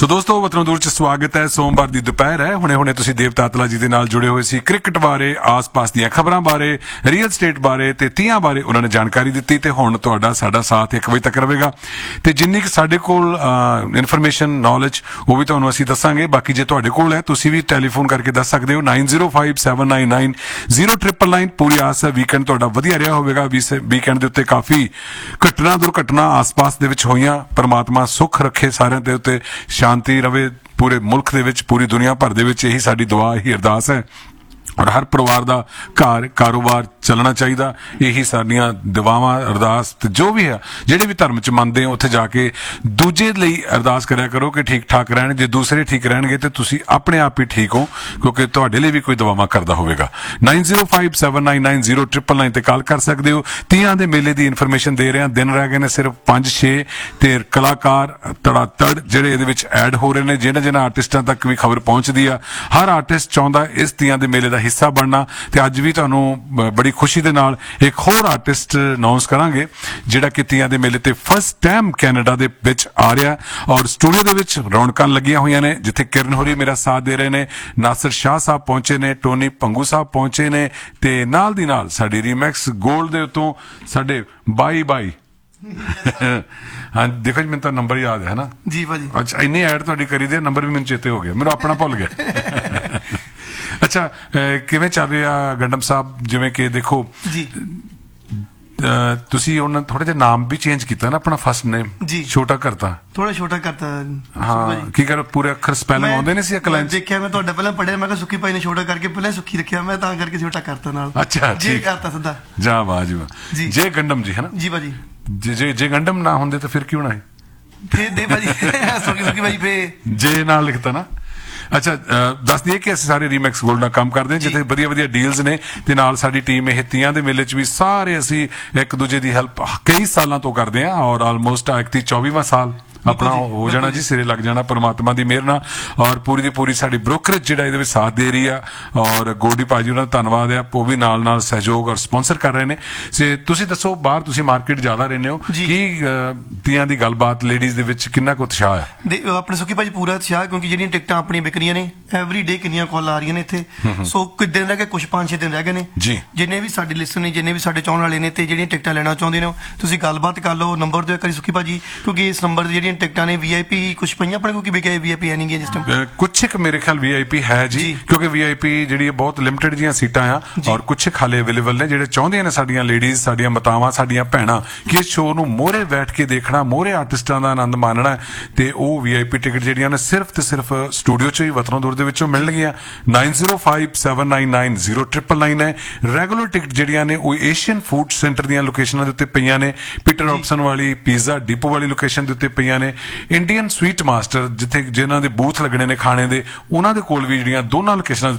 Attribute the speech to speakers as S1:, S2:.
S1: ਸੋ ਦੋਸਤੋ ਵਤਨੋਂ ਦੂਰ ਚ ਸਵਾਗਤ ਹੈ। ਸੋਮਵਾਰ ਦੀ ਦੁਪਹਿਰ ਹੈ। ਹੁਣੇ ਤੁਸੀਂ ਦੇਵ ਤਾਤਲਾ ਜੀ ਦੇ ਨਾਲ ਜੁੜੇ ਹੋਏ ਸੀ। ਕ੍ਰਿਕਟ ਬਾਰੇ, ਆਸ-ਪਾਸ ਦੀਆਂ ਖਬਰਾਂ ਬਾਰੇ, ਰੀਅਲ ਸਟੇਟ ਬਾਰੇ ਤੇ ਤੀਆਂ ਬਾਰੇ ਉਹਨਾਂ ਨੇ ਜਾਣਕਾਰੀ ਦਿੱਤੀ ਤੇ ਹੁਣ ਤੁਹਾਡਾ ਸਾਡਾ ਸਾਥ 1 ਵਜੇ ਤੱਕ ਰਹੇਗਾ ਤੇ ਜਿੰਨੀ ਕਿ ਸਾਡੇ ਕੋਲ ਇਨਫੋਰਮੇਸ਼ਨ ਨੌਲੇਜ ਉਹ ਵੀ ਤੁਹਾਨੂੰ ਅਸੀਂ ਦੱਸਾਂਗੇ। ਬਾਕੀ ਜੇ ਤੁਹਾਡੇ ਕੋਲ ਹੈ ਤੁਸੀਂ ਵੀ ਟੈਲੀਫੋਨ ਕਰਕੇ ਦੱਸ ਸਕਦੇ ਹੋ 9057990999। ਪੂਰੀ ਆਸ ਹੈ ਵੀਕਐਂਡ ਤੁਹਾਡਾ ਵਧੀਆ ਰਿਹਾ ਹੋਵੇਗਾ। ਵੀਕਐਂਡ ਦੇ ਉੱਤੇ ਕਾਫੀ ਘਟਨਾ ਦੁਰਘਟਨਾ ਆਸ-ਪਾਸ ਦੇ ਵਿੱਚ ਹੋਈਆਂ। परमात्मा सुख रखे सारे दे उत्ते, शांति रवे पूरे मुल्क दे विच, पूरी दुनिया भर दे विच। यही साडी दुआ, यही अरदास है और हर परिवार का घर कारोबार चलना चाहिए। यही साडियां दुआवां अरदास जो भी है जिहड़े भी धर्म च मनदे हो उत्थे जाके दूजे लई अरदास करया करो कि ठीक ठाक रहण। जे दूसरे ठीक रहणगे ते तुसीं अपने आप ही ठीक हो, क्योंकि तुहाडे लई भी कोई दुआवां करदा होवेगा। 9057990999 ते कॉल कर सकदे हो। तीआं दे मेले दी इन्फॉर्मेशन दे रहे हैं। दिन रह गए ने सिर्फ 5-6 ते कलाकार तड़ातड़ जिहड़े इहदे विच ऐड हो रहे ने। जिन्हां आर्टिस्टां तक भी खबर पहुंचदी आ। हर आर्टिस्ट चाहुंदा इस तीआं दे मेले दा हिस्सा बनना ते अज भी तुहानूं बड़ी खुशी दे नाल एक होर आर्टिस्ट अनाउंस करांगे जिहड़ा कि तीआं दे मेले ते फर्स्ट टाइम कैनेडा दे विच आ रहा और स्टूडियो दे विच रौनकां लगियां होईयां ने, जिथे किरण होरी मेरा साथ दे रहे ने, नासिर शाह साहब पहुंचे ने, टोनी पंगू साहब पहुंचे ने ते नाल दी नाल साडी रीमैक्स गोल्ड दे उत्तों साडे बाई हाँ देखो जी, मैंने तो नंबर याद है ना
S2: जी भाजी।
S1: अच्छा इन्नी ऐड तुहाडी करी दे, नंबर भी मैंने चेते हो गया, मेरा अपना भुल गया। अच्छा किवें चल रहा गंडम साहब? जिवें कि देखो
S2: जी
S1: ਤੁਸੀਂ ਉਹਨਾਂ ਥੋੜਾ ਜਿਹਾ ਨਾਮ ਵੀ ਚੇਂਜ ਕੀਤਾ ਨਾ ਆਪਣਾ ਫਸਟ ਨੇਮ
S2: ਜੀ,
S1: ਛੋਟਾ ਕਰਤਾ,
S2: ਥੋੜਾ ਛੋਟਾ ਕਰਤਾ।
S1: ਹਾਂ ਕੀ ਕਰ ਪੂਰੇ ਅੱਖਰ ਸਪੈਲਿੰਗ ਆਉਂਦੇ ਨੇ ਸੀ ਇੱਕ ਲਾਈਨ
S2: ਦੇਖਿਆ ਮੈਂ ਤੁਹਾਡਾ ਪਹਿਲਾਂ ਪੜਿਆ, ਮੈਂ ਕਿਹਾ ਸੁੱਕੀ ਭਾਈ ਨੇ ਛੋਟਾ ਕਰਕੇ ਪਹਿਲਾਂ ਸੁੱਕੀ ਰੱਖਿਆ, ਮੈਂ ਤਾਂ ਕਰਕੇ ਛੋਟਾ ਕਰਤਾ ਨਾਲ।
S1: ਅੱਛਾ
S2: ਜੀ ਕਰਤਾ ਸਿੱਧਾ।
S1: ਜਾ ਵਾਹ ਜੀ ਵਾਹ। ਜੇ ਗੰਡਮ ਜੀ ਹੈ ਨਾ
S2: ਜੀ ਭਾਜੀ।
S1: ਜੇ ਗੰਡਮ ਨਾ ਹੁੰਦੇ ਤਾਂ ਫਿਰ ਕਿਉਂ ਨਾ ਹੈ
S2: ਫੇਰ ਦੇ ਭਾਜੀ ਸੁੱਕੀ ਭਾਈ ਫੇ ਜੇ
S1: ਨਾਲ ਲਿਖਤਾ ਨਾ। अच्छा दस दिए कि ਅਸੀਂ ਸਾਰੇ ਰੀਮੈਕਸ ਗੋਲਡ ਨਾਲ ਕੰਮ ਕਰਦੇ ਹਾਂ ਜਿੱਥੇ ਵਧੀਆ ਵਧੀਆ ਡੀਲਸ ਨੇ ਤੇ ਨਾਲ ਸਾਡੀ ਟੀਮ ਇਹ ਤੀਆਂ ਦੇ ਮੇਲੇ 'ਚ ਵੀ ਸਾਰੇ ਅਸੀਂ ਇੱਕ ਦੂਜੇ ਦੀ ਹੈਲਪ ਕਈ ਸਾਲਾਂ ਤੋਂ ਕਰਦੇ ਹਾਂ ਔਰ ਆਲਮੋਸਟ 24ਵਾਂ ਸਾਲ अपना हो जाना जी, सिरे लग जाना परमात्मा की मेहर नाल। और पूरी दी पूरी साडी ब्रोकरेज जिहड़ा इहदे विच साथ दे रही है और गोल्डी भाजी उन्हां दा धन्नवाद है, वो भी नाल नाल सहयोग और स्पॉन्सर कर रहे ने। से तुसीं दसो बाहर तुसीं मार्केट ज़्यादा रहंदे हो कि तियां दी गलबात लेडीज़ दे विच किन्ना कुछ उत्साह है?
S2: अपने सुखी भाजी पूरा उत्साह, क्योंकि जिहड़ियां टिकटां अपनी बिक रहीआं ने एवरी डे किन्नियां कॉल आ रहीआं ने इत्थे। सो कुछ दिन रह गए, कुछ 5-6 दिन रह गए ने जी। जिन्ने भी साडे लिसनर ने, जिन्ने भी साडे चाहण वाले ने ते जिहड़ियां टिकटां लेना चाहुंदे ने तुसीं गलबात कर लो। नंबर दिओ करी सुखी भाजी, क्योंकि इस नंबर ते जिहड़ियां टिकटां ने VIP कुछ पईयां अपने को कि बिके VIP है नहीं है जिस टाइम
S1: कुछ एक मेरे ख्याल VIP है जी, क्योंकि VIP ਜਿਹੜੀ ਬਹੁਤ ਲਿਮਟਿਡ ਜੀਆਂ ਸੀਟਾਂ ਆ ਔਰ ਕੁਝ ਖਾਲੇ ਅਵੇਲੇਬਲ ਨੇ। ਜਿਹੜੇ ਚਾਹੁੰਦੀਆਂ ਨੇ ਸਾਡੀਆਂ ਲੇਡੀਜ਼, ਸਾਡੀਆਂ ਮਾਤਾਵਾਂ, ਸਾਡੀਆਂ ਭੈਣਾਂ ਕਿ ਇਸ ਸ਼ੋਅ ਨੂੰ ਮੋਹਰੇ ਬੈਠ ਕੇ ਦੇਖਣਾ, ਮੋਹਰੇ ਆਰਟਿਸਟਾਂ ਦਾ ਆਨੰਦ ਮਾਣਨਾ ਤੇ ਉਹ VIP ਟਿਕਟ ਜਿਹੜੀਆਂ ਨੇ ਸਿਰਫ ਤੇ ਸਿਰਫ ਸਟੂਡੀਓ 'ਚ ਹੀ ਵਤਨੋਂ ਦੂਰ ਦੇ ਵਿੱਚੋਂ ਮਿਲਣਗੀਆਂ। 9057990999 ਹੈ। ਰੈਗੂਲਰ ਟਿਕਟ ਜਿਹੜੀਆਂ ਨੇ ਉਹ ਏਸ਼ੀਅਨ ਫੂਡ ਸੈਂਟਰ ਦੀਆਂ ਲੋਕੇਸ਼ਨਾਂ ਦੇ ਉੱਤੇ ਪਈਆਂ ਨੇ। ਪੀਟਰ ਰੌਬਸਨ ਵਾਲੀ ਪੀਜ਼ਾ ਡਿਪੋ ਵਾਲੀ ਲੋਕੇਸ਼ਨ ਦੇ ਉੱਤੇ ਪਈਆਂ ਨੇ। ਇੰਡੀਅਨ ਸਵੀਟ ਮਾਸਟਰ ਜਿੱਥੇ ਜਿਨ੍ਹਾਂ ਦੇ ਬੂਥ ਲੱਗਣੇ ਨੇ ਖਾਣੇ ਦੇ, ਉਹਨਾਂ ਦੇ ਕੋਲ ਵੀ ਜਿਹੜੀਆਂ ਦੋਨਾਂ ਲੋਕੇਸ਼ਨਾਂ